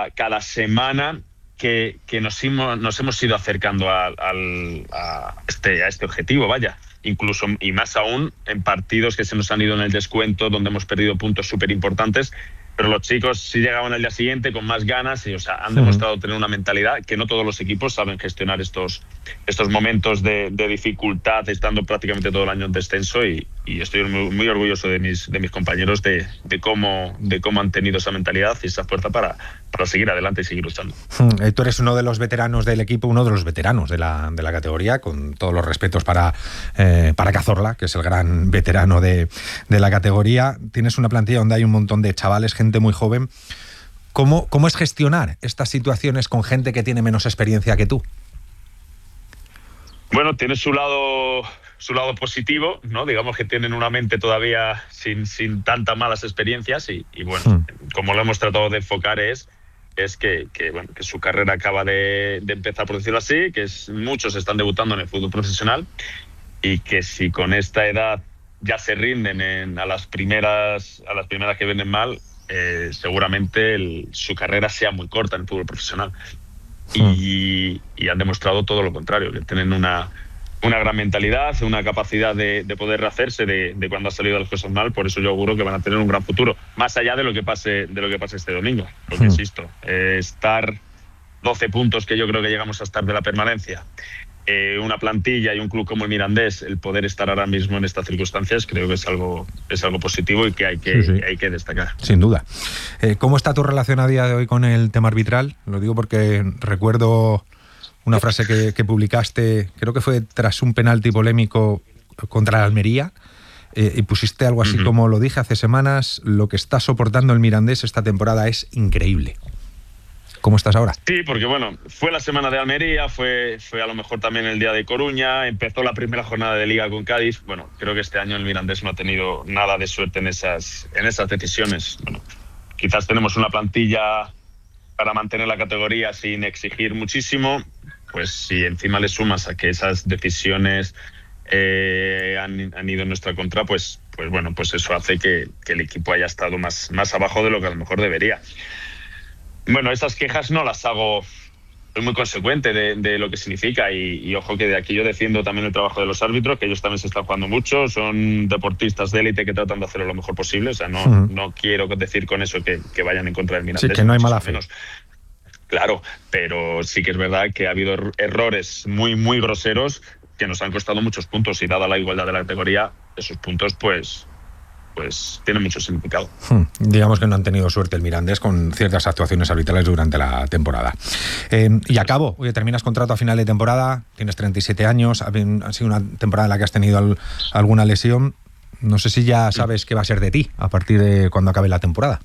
cada semana que nos hemos ido acercando a este objetivo, vaya. Incluso, y más aún, en partidos que se nos han ido en el descuento, donde hemos perdido puntos súper importantes. Pero los chicos sí llegaban al día siguiente con más ganas y, o sea, han demostrado tener una mentalidad que no todos los equipos saben gestionar estos momentos de dificultad, estando prácticamente todo el año en descenso, y estoy muy orgulloso de mis compañeros de cómo han tenido esa mentalidad y esa fuerza para seguir adelante y seguir luchando. Tú eres uno de los veteranos del equipo, uno de los veteranos de la categoría, con todos los respetos para Cazorla, que es el gran veterano de la categoría. Tienes una plantilla donde hay un montón de chavales, gente muy joven. ¿Cómo es gestionar estas situaciones con gente que tiene menos experiencia que tú? Bueno, tiene su lado positivo, ¿no? Digamos que tienen una mente todavía sin tantas malas experiencias y bueno, como lo hemos tratado de enfocar es que su carrera acaba de empezar, por decirlo así, que muchos están debutando en el fútbol profesional, y que si con esta edad ya se rinden a las primeras que vienen mal, seguramente su carrera sea muy corta en el fútbol profesional. Y han demostrado todo lo contrario, que tienen una gran mentalidad, una capacidad de poder rehacerse de cuando ha salido las cosas mal. Por eso yo auguro que van a tener un gran futuro, más allá de lo que pase este domingo. Porque insisto, estar 12 puntos, que yo creo que llegamos a estar de la permanencia, una plantilla y un club como el Mirandés, el poder estar ahora mismo en estas circunstancias, creo que es algo positivo y que hay que destacar. Sin duda. ¿Cómo está tu relación a día de hoy con el tema arbitral? Lo digo porque recuerdo una frase que publicaste, creo que fue tras un penalti polémico contra la Almería, y pusiste algo así como: lo dije hace semanas, lo que está soportando el Mirandés esta temporada es increíble. ¿Cómo estás ahora? Sí, porque bueno, fue la semana de Almería, fue a lo mejor también el día de Coruña, empezó la primera jornada de Liga con Cádiz. Bueno, creo que este año el Mirandés no ha tenido nada de suerte en esas decisiones. Bueno, quizás tenemos una plantilla para mantener la categoría sin exigir muchísimo. Pues si encima le sumas a que esas decisiones han ido en nuestra contra, pues bueno, pues eso hace que el equipo haya estado más abajo de lo que a lo mejor debería. Bueno, esas quejas no las hago, soy muy consecuente de lo que significa, y ojo que de aquí yo defiendo también el trabajo de los árbitros, que ellos también se están jugando mucho, son deportistas de élite que tratan de hacerlo lo mejor posible. O sea, no quiero decir con eso que vayan en contra del Mirandés. Sí, que no hay mala fe. Claro, pero sí que es verdad que ha habido errores muy, muy groseros que nos han costado muchos puntos, y dada la igualdad de la categoría, esos puntos pues tienen mucho significado. Digamos que no han tenido suerte el Mirandés con ciertas actuaciones arbitrales durante la temporada. Y acabo, oye, terminas contrato a final de temporada, tienes 37 años, ha sido una temporada en la que has tenido alguna lesión. No sé si ya sabes qué va a ser de ti a partir de cuando acabe la temporada.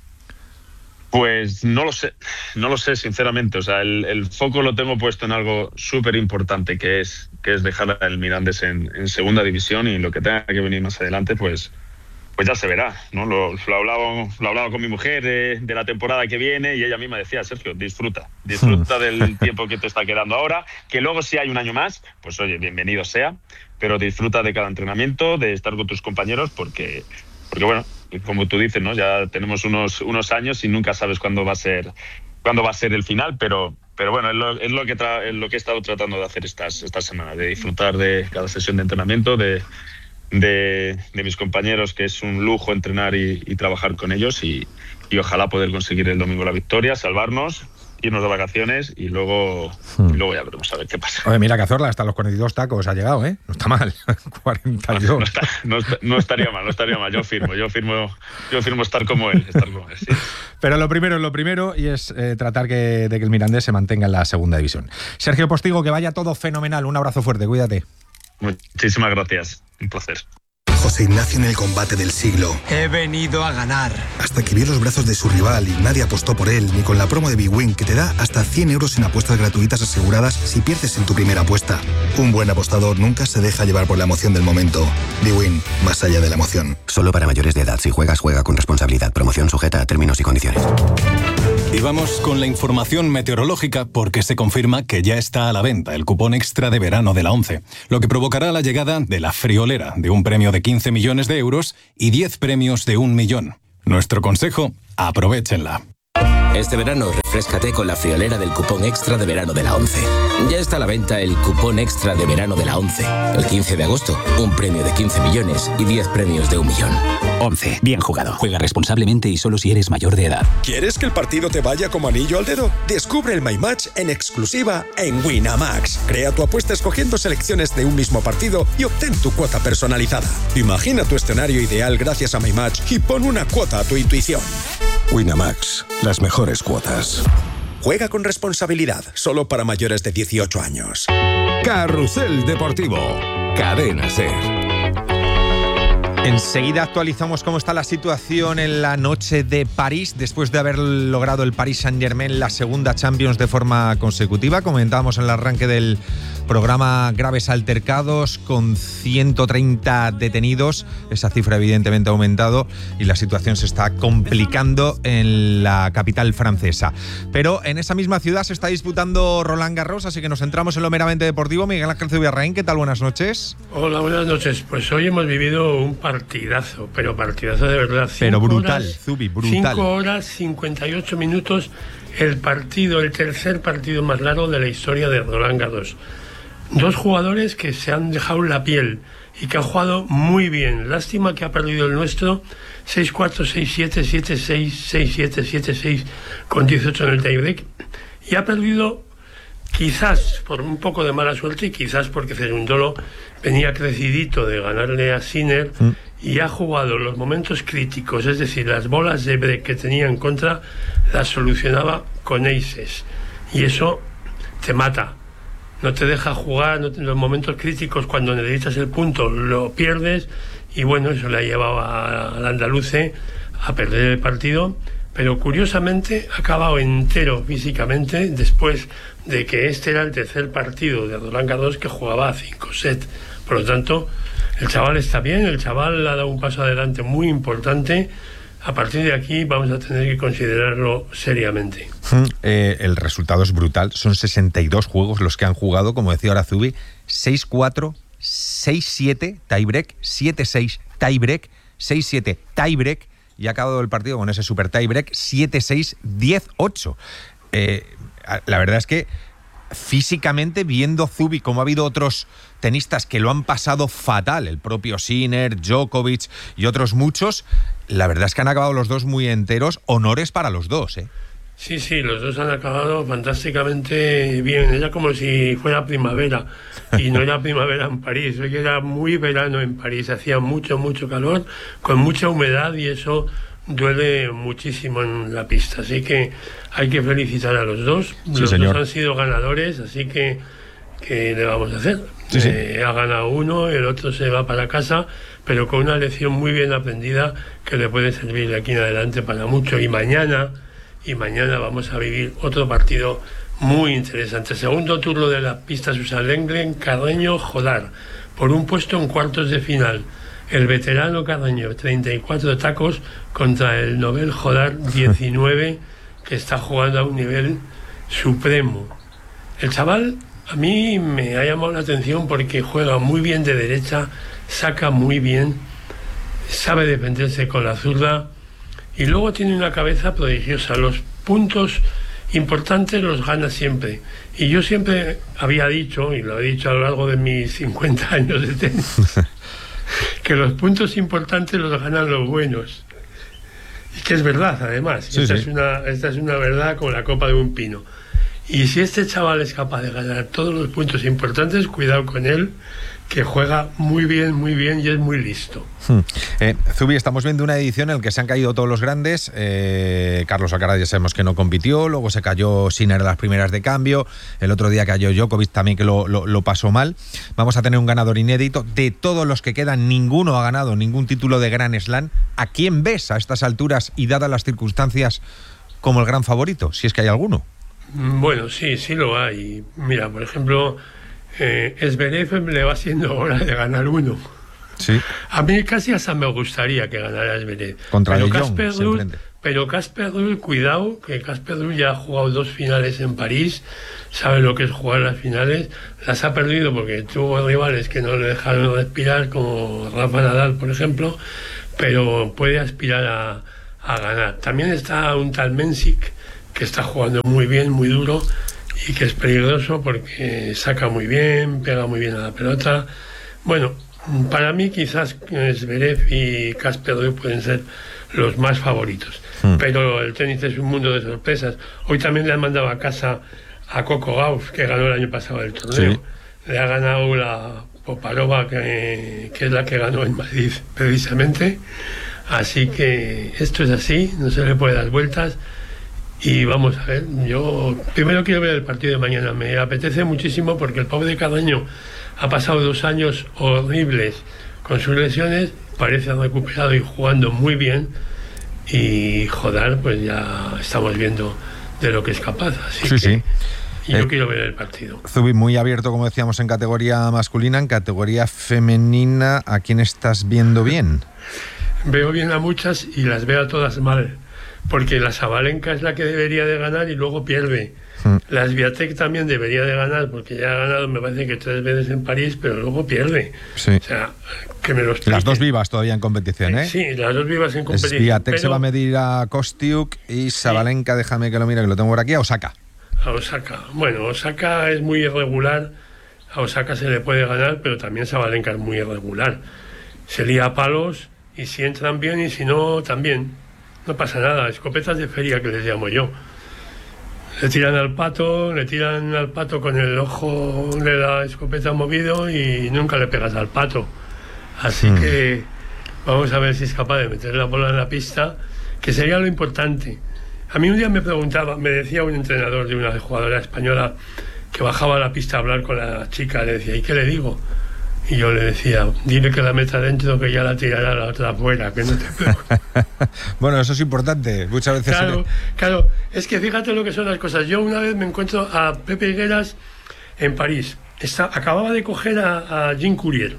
Pues no lo sé sinceramente. O sea, el foco lo tengo puesto en algo súper importante, que es dejar al Mirandés en segunda división, y lo que tenga que venir más adelante, pues ya se verá, ¿no? Lo hablaba con mi mujer de la temporada que viene, y ella misma decía: Sergio, disfruta del tiempo que te está quedando ahora, que luego si hay un año más, pues oye, bienvenido sea, pero disfruta de cada entrenamiento, de estar con tus compañeros, porque bueno, como tú dices, ¿no? Ya tenemos unos años y nunca sabes cuándo va a ser el final, pero bueno, es lo que he estado tratando de hacer estas semanas, de disfrutar de cada sesión de entrenamiento, de mis compañeros, que es un lujo entrenar y trabajar con ellos, y ojalá poder conseguir el domingo la victoria, salvarnos, irnos de vacaciones, y luego ya veremos a ver qué pasa. Oye, mira, Cazorla hasta los 42 tacos ha llegado, ¿eh? No está mal. 42. No estaría mal. Yo firmo estar como él, sí. Pero lo primero es lo primero, y es tratar de que el Mirandés se mantenga en la segunda división. Sergio Postigo, que vaya todo fenomenal. Un abrazo fuerte, cuídate. Muchísimas gracias, un placer. José Ignacio en el combate del siglo. He venido a ganar. Hasta que vio los brazos de su rival y nadie apostó por él, ni con la promo de bwin, que te da hasta 100 euros en apuestas gratuitas aseguradas si pierdes en tu primera apuesta. Un buen apostador nunca se deja llevar por la emoción del momento. bwin, más allá de la emoción. Solo para mayores de edad. Si juegas, juega con responsabilidad. Promoción sujeta a términos y condiciones. Y vamos con la información meteorológica, porque se confirma que ya está a la venta el cupón extra de verano de la ONCE, lo que provocará la llegada de la friolera, de un premio de 15 millones de euros y 10 premios de 1 millón. Nuestro consejo: aprovéchenla. Este verano refréscate con la friolera del cupón extra de verano de la 11. Ya está a la venta el cupón extra de verano de la 11. El 15 de agosto, un premio de 15 millones y 10 premios de 1 millón. 11. Bien jugado. Juega responsablemente y solo si eres mayor de edad. ¿Quieres que el partido te vaya como anillo al dedo? Descubre el My Match en exclusiva en Winamax. Crea tu apuesta escogiendo selecciones de un mismo partido y obtén tu cuota personalizada. Imagina tu escenario ideal gracias a My Match y pon una cuota a tu intuición. Winamax, las mejores cuotas. Juega con responsabilidad, solo para mayores de 18 años. Carrusel Deportivo, Cadena SER. Enseguida actualizamos cómo está la situación en la noche de París, después de haber logrado el Paris Saint-Germain la segunda Champions de forma consecutiva. Comentábamos en el arranque del programa graves altercados con 130 detenidos. Esa cifra evidentemente ha aumentado y la situación se está complicando en la capital francesa. Pero en esa misma ciudad se está disputando Roland Garros, así que nos centramos en lo meramente deportivo. Miguel Ángel Zubiarraín, ¿qué tal? Buenas noches. Hola, buenas noches. Pues hoy hemos vivido un partidazo, pero partidazo de verdad. Pero brutal, Zubi, brutal. 5 horas, 58 minutos, el tercer partido más largo de la historia de Roland Garros. Dos jugadores que se han dejado la piel y que han jugado muy bien. Lástima que ha perdido el nuestro 6-4, 6-7, 7-6, 6-7, 7-6 con 18 en el tiebreak. Y ha perdido quizás por un poco de mala suerte y quizás porque Cerundolo venía crecidito de ganarle a Sinner y ha jugado los momentos críticos, es decir, las bolas de break que tenía en contra las solucionaba con aces y eso te mata. No te deja jugar, en los momentos críticos cuando necesitas el punto lo pierdes y bueno, eso le ha llevado al andaluce a perder el partido, pero curiosamente ha acabado entero físicamente después de que este era el tercer partido de Roland Garros que jugaba a 5 sets. Por lo tanto, el chaval está bien, el chaval ha dado un paso adelante muy importante. A partir de aquí vamos a tener que considerarlo seriamente. El resultado es brutal. Son 62 juegos los que han jugado, como decía ahora Zubi. 6-4, 6-7, tiebreak, 7-6, tiebreak, 6-7, tiebreak. Y ha acabado el partido con ese super tiebreak, 7-6, 10-8. La verdad es que físicamente, viendo Zubi como ha habido otros tenistas que lo han pasado fatal, el propio Sinner, Djokovic y otros muchos, la verdad es que han acabado los dos muy enteros. Honores para los dos, ¿eh? Sí, los dos han acabado fantásticamente bien. Era como si fuera primavera y no era primavera en París. Hoy era muy verano en París, hacía mucho calor, con mucha humedad y eso duele muchísimo en la pista, así que hay que felicitar a los dos. Los dos han sido ganadores, así que ¿qué le vamos a hacer? Ha ganado uno, el otro se va para casa, pero con una lección muy bien aprendida que le puede servir de aquí en adelante para mucho. Y mañana vamos a vivir otro partido muy interesante. Segundo turno de la pista Susan Lenglen, Carreño Jodar, por un puesto en cuartos de final. El veterano Carreño, 34 tacos, contra el Nobel Jodar, 19, que está jugando a un nivel supremo. El chaval a mí me ha llamado la atención porque juega muy bien de derecha, saca muy bien, sabe defenderse con la zurda y luego tiene una cabeza prodigiosa. Los puntos importantes los gana siempre. Y yo siempre había dicho, y lo he dicho a lo largo de mis 50 años de tenis, que los puntos importantes los ganan los buenos. Y que es verdad, además. Esta es una verdad como la copa de un pino. Y si este chaval es capaz de ganar todos los puntos importantes, cuidado con él, que juega muy bien y es muy listo. Zubi, estamos viendo una edición en la que se han caído todos los grandes. Carlos Alcaraz ya sabemos que no compitió, luego se cayó Sinner a las primeras de cambio, el otro día cayó Djokovic también, que lo pasó mal. Vamos a tener un ganador inédito. De todos los que quedan, ninguno ha ganado ningún título de Grand Slam. ¿A quién ves a estas alturas y dadas las circunstancias como el gran favorito, si es que hay alguno? Bueno, sí lo hay. Mira, por ejemplo, Zverev le va siendo hora de ganar uno. Sí. A mí casi hasta me gustaría que ganara Zverev. Contra pero Casper Ruud, pero Casper Ruud, cuidado, que Casper Ruud ya ha jugado 2 finales en París, sabe lo que es jugar las finales, las ha perdido porque tuvo rivales que no le dejaron respirar, como Rafa Nadal, por ejemplo, pero puede aspirar a ganar. También está un tal Mensik, que está jugando muy bien, muy duro, y que es peligroso porque saca muy bien, pega muy bien a la pelota. Bueno, para mí quizás Zverev y Casper Ruud pueden ser los más favoritos. Pero el tenis es un mundo de sorpresas. Hoy también le han mandado a casa a Coco Gauff, que ganó el año pasado el torneo. Sí. Le ha ganado la Poparova, que es la que ganó en Madrid precisamente. Así que esto es así, no se le puede dar vueltas. Y vamos a ver, yo primero quiero ver el partido de mañana. Me apetece muchísimo porque el pobre Carreño ha pasado 2 años horribles con sus lesiones, parece ha recuperado y jugando muy bien. Y joder, pues ya estamos viendo de lo que es capaz. Así que sí. Yo quiero ver el partido. Zubi, muy abierto, como decíamos, en categoría masculina. En categoría femenina, ¿a quién estás viendo bien? Veo bien a muchas y las veo a todas mal. Porque la Sabalenka es la que debería de ganar y luego pierde. La Swiatek también debería de ganar porque ya ha ganado, me parece que 3 veces en París, pero luego pierde. Sí. O sea, que me lo explique. Las dos vivas todavía en competición, ¿eh? Sí, las dos vivas en competición. Swiatek se va a medir a Kostiuk y Sabalenka, déjame que lo mire, que lo tengo por aquí, a Osaka. A Osaka. Bueno, Osaka es muy irregular. A Osaka se le puede ganar, pero también Sabalenka es muy irregular. Se lía a palos y si entran bien y si no, también. No pasa nada, escopetas de feria que les llamo yo. Le tiran al pato con el ojo de la escopeta movido y nunca le pegas al pato. Así que vamos a ver si es capaz de meter la bola en la pista, que sería lo importante. A mí un día me decía un entrenador de una jugadora española que bajaba a la pista a hablar con la chica, le decía, ¿y qué le digo? Y yo le decía, dile que la meta dentro, que ya la tirará la otra afuera, que no te preocupes. Bueno, eso es importante. Muchas veces... Claro, es que fíjate lo que son las cosas. Yo una vez me encuentro a Pepe Higueras en París. Acababa de coger a Jean Courier.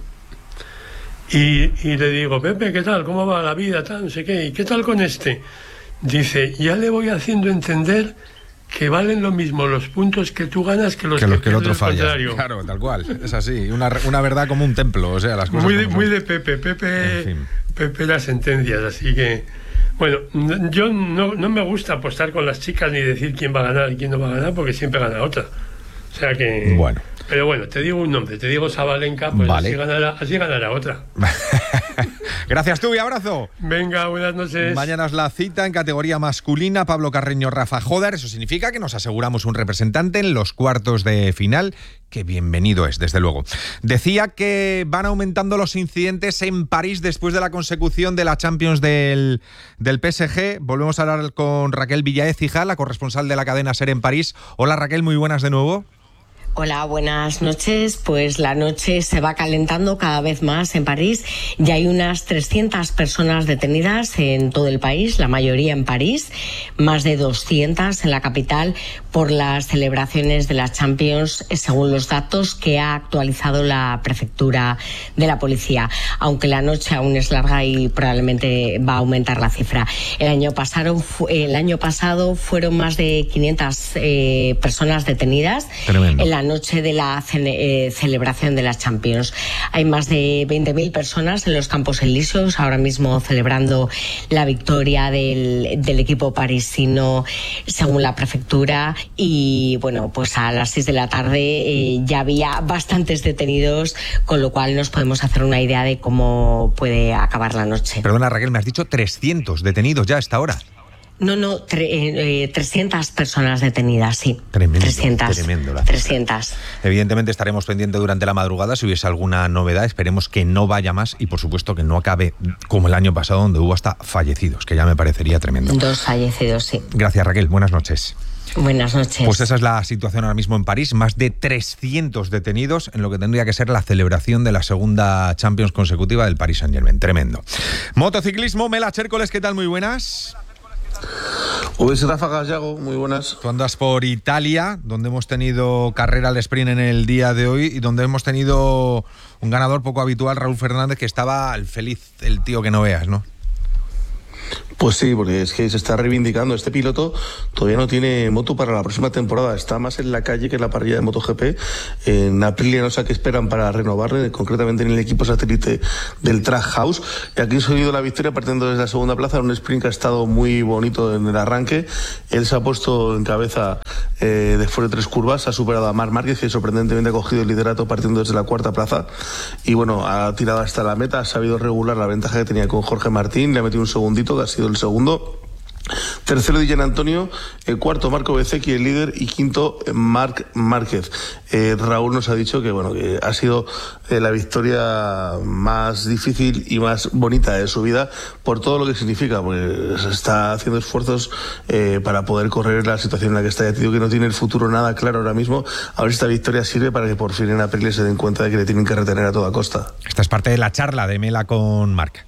Y le digo, Pepe, ¿qué tal? ¿Cómo va la vida? Tal, no sé qué. ¿Y qué tal con este? Dice, ya le voy haciendo entender que valen lo mismo los puntos que tú ganas que los que el otro falla. Claro, tal cual, es así, una verdad como un templo, o sea, las cosas muy de Pepe, en fin. Pepe las sentencias, así que bueno, yo no me gusta apostar con las chicas ni decir quién va a ganar y quién no va a ganar, porque siempre gana otra, o sea que bueno. Pero bueno, te digo un nombre, te digo Sabalenka, pues vale. así ganará otra. Gracias tú y abrazo. Venga, buenas noches. Mañana es la cita en categoría masculina, Pablo Carreño, Rafa Joder. Eso significa que nos aseguramos un representante en los cuartos de final, que bienvenido es, desde luego. Decía que van aumentando los incidentes en París después de la consecución de la Champions del PSG. Volvemos a hablar con Raquel Villaécija, la corresponsal de la cadena SER en París. Hola Raquel, muy buenas de nuevo. Hola, buenas noches. Pues la noche se va calentando cada vez más en París. Ya hay unas 300 personas detenidas en todo el país, la mayoría en París, más de 200 en la capital por las celebraciones de la Champions, según los datos que ha actualizado la prefectura de la policía, aunque la noche aún es larga y probablemente va a aumentar la cifra. El año pasado fueron más de 500 personas detenidas. Tremendo. En la noche de la celebración de la Champions. Hay más de 20.000 personas en los Campos Elíseos ahora mismo celebrando la victoria del equipo parisino, según la prefectura. Y bueno, pues a las 6 de la tarde ya había bastantes detenidos, con lo cual nos podemos hacer una idea de cómo puede acabar la noche. Perdona Raquel, me has dicho 300 detenidos ya a esta hora. No, 300 personas detenidas, sí. Tremendo, 300. Evidentemente estaremos pendientes durante la madrugada si hubiese alguna novedad. Esperemos que no vaya más y, por supuesto, que no acabe como el año pasado, donde hubo hasta fallecidos, que ya me parecería tremendo. 2 fallecidos, sí. Gracias, Raquel. Buenas noches. Buenas noches. Pues esa es la situación ahora mismo en París. Más de 300 detenidos en lo que tendría que ser la celebración de la segunda Champions consecutiva del Paris Saint-Germain. Tremendo. Motociclismo, Mela Chércoles, ¿qué tal? Muy buenas. Hoy es Rafa Gallego, muy buenas. Tú andas por Italia, donde hemos tenido carrera al sprint en el día de hoy y donde hemos tenido un ganador poco habitual, Raúl Fernández, que estaba feliz, el tío que no veas, ¿no? Pues sí, porque es que se está reivindicando. Este piloto todavía no tiene moto para la próxima temporada. Está más en la calle que en la parrilla de MotoGP. En Aprilia no sé qué esperan para renovarle, concretamente en el equipo satélite del Trackhouse. Y aquí ha conseguido la victoria partiendo desde la segunda plaza en un sprint que ha estado muy bonito en el arranque. Él se ha puesto en cabeza después de 3 curvas. Ha superado a Marc Márquez, que sorprendentemente ha cogido el liderato partiendo desde la cuarta plaza. Y bueno, ha tirado hasta la meta. Ha sabido regular la ventaja que tenía con Jorge Martín. Le ha metido un segundito, que ha sido el segundo. Tercero, Di Giannantonio. Cuarto, Marco Bezzecchi, el líder. Y quinto, Marc Márquez. Raúl nos ha dicho que bueno, que ha sido la victoria más difícil y más bonita de su vida por todo lo que significa, pues está haciendo esfuerzos para poder correr la situación en la que está. Ya te digo que no tiene el futuro nada claro ahora mismo. A ver si esta victoria sirve para que por fin en Aprilia se den cuenta de que le tienen que retener a toda costa. Esta es parte de la charla de Mela con Marc.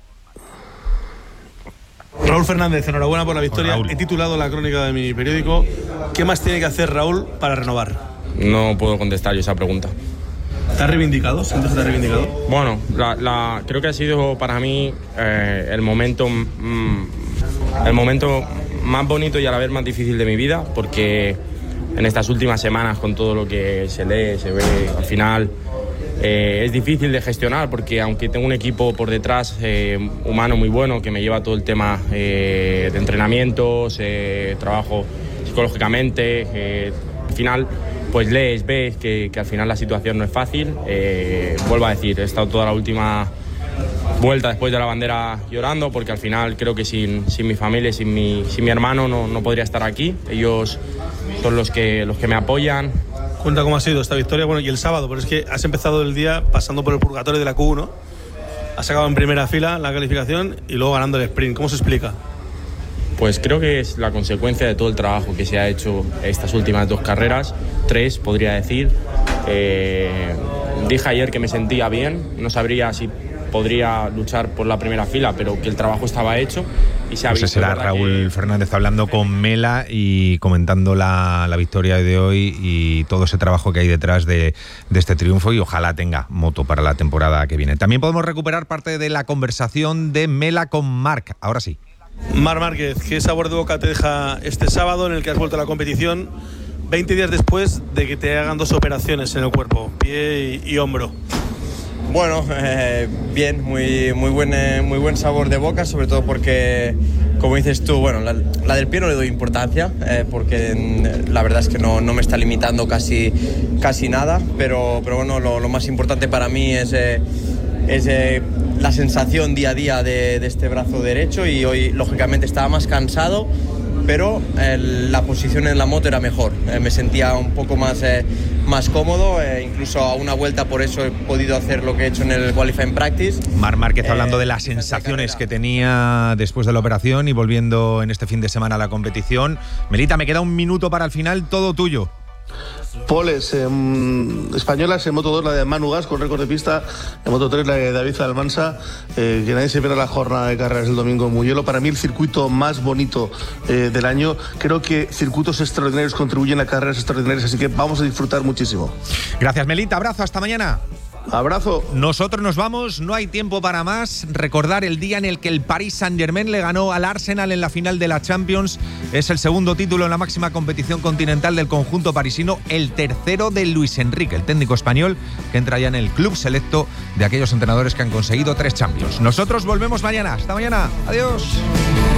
Raúl Fernández, enhorabuena por la victoria. He titulado la crónica de mi periódico: ¿qué más tiene que hacer Raúl para renovar? No puedo contestar yo esa pregunta. ¿Te has reivindicado? ¿Sientes que te has reivindicado? Bueno, creo que ha sido para mí el momento más bonito y a la vez más difícil de mi vida, porque en estas últimas semanas, con todo lo que se lee, se ve, al final es difícil de gestionar, porque aunque tengo un equipo por detrás humano muy bueno que me lleva todo el tema de entrenamientos, trabajo psicológicamente, al final pues ves que al final la situación no es fácil. Vuelvo a decir, he estado toda la última vuelta después de la bandera llorando, porque al final creo que sin mi familia, sin mi hermano no podría estar aquí. Ellos son los que me apoyan. Cuenta cómo ha sido esta victoria, bueno, y el sábado, pero es que has empezado el día pasando por el purgatorio de la Q1, has acabado en primera fila la calificación y luego ganando el sprint. ¿Cómo se explica? Pues creo que es la consecuencia de todo el trabajo que se ha hecho estas últimas 2 carreras, 3 podría decir. Dije ayer que me sentía bien, no sabría si podría luchar por la primera fila, pero que el trabajo estaba hecho y se ha visto. Ese será Raúl Fernández hablando con Mela y comentando la victoria de hoy y todo ese trabajo que hay detrás de este triunfo, y ojalá tenga moto para la temporada que viene. También podemos recuperar parte de la conversación de Mela con Marc. Ahora sí. Marc Márquez, ¿qué sabor de boca te deja este sábado en el que has vuelto a la competición 20 días después de que te hagan 2 operaciones en el cuerpo, pie y hombro? Bueno, bien, muy buen sabor de boca, sobre todo porque, como dices tú, bueno, la del pie no le doy importancia, porque la verdad es que no me está limitando casi nada, pero bueno, lo más importante para mí es la sensación día a día de este brazo derecho, y hoy lógicamente estaba más cansado, pero la posición en la moto era mejor, me sentía un poco más cómodo, incluso a una vuelta por eso he podido hacer lo que he hecho en el Qualifying Practice. Marc Márquez hablando de las sensaciones que tenía después de la operación y volviendo en este fin de semana a la competición. Melita, me queda un minuto para el final, todo tuyo. Poles españolas en Moto 2, la de Manu Gas con récord de pista. En Moto 3, la de David Almansa. Que nadie se pierda la jornada de carreras del domingo en Mugello. Para mí el circuito más bonito del año. Creo que circuitos extraordinarios contribuyen a carreras extraordinarias, así que vamos a disfrutar muchísimo. Gracias, Melita, abrazo, hasta mañana. Abrazo. Nosotros nos vamos, no hay tiempo para más. Recordar el día en el que el Paris Saint-Germain le ganó al Arsenal en la final de la Champions. Es el segundo título en la máxima competición continental del conjunto parisino, el tercero de Luis Enrique, el técnico español, que entra ya en el club selecto de aquellos entrenadores que han conseguido 3 Champions. Nosotros volvemos mañana. Hasta mañana. Adiós.